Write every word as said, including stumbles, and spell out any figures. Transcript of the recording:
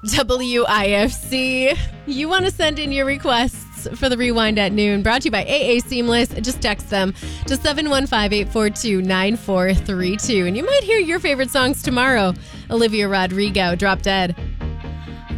W I F C. You want to send in your requests for the Rewind at Noon, brought to you by A A Seamless. Just text them to seven one five, eight four two, nine four three two. And you might hear your favorite songs tomorrow. Olivia Rodrigo, Drop Dead.